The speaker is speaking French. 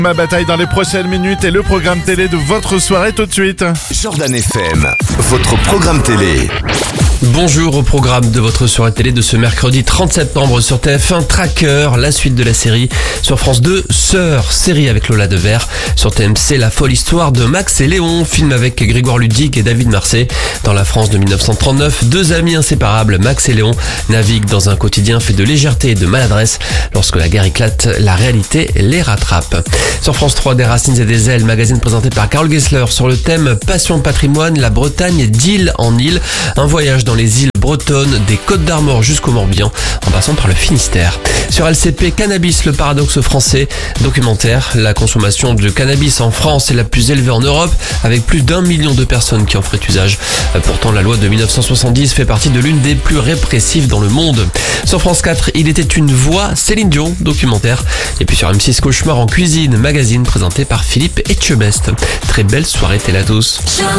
Ma bataille dans les prochaines minutes et le programme télé de votre soirée tout de suite. Jordan FM, votre programme télé. Bonjour au programme de votre soirée télé de ce mercredi 30 septembre sur TF1 Tracker, la suite de la série. Sur France 2, Sœurs, série avec Lola Devers. Sur TMC, la folle histoire de Max et Léon, film avec Grégoire Ludig et David Marsay. Dans la France de 1939, deux amis inséparables, Max et Léon, naviguent dans un quotidien fait de légèreté et de maladresse. Lorsque la guerre éclate, la réalité les rattrape. Sur France 3, Des racines et des ailes, magazine présenté par Carl Gessler sur le thème Passion patrimoine, la Bretagne d'île en île. Un voyage dans les îles bretonnes, des Côtes d'Armor jusqu'au Morbihan, en passant par le Finistère. Sur LCP, Cannabis, le paradoxe français, documentaire. La consommation de cannabis en France est la plus élevée en Europe, avec plus d'1 million de personnes qui en feraient usage. Pourtant, la loi de 1970 fait partie de l'une des plus répressives dans le monde. Sur France 4, Il était une voix, Céline Dion, documentaire. Et puis sur M6, Cauchemar en cuisine, magazine présenté par Philippe Etchebest. Très belle soirée télé à tous.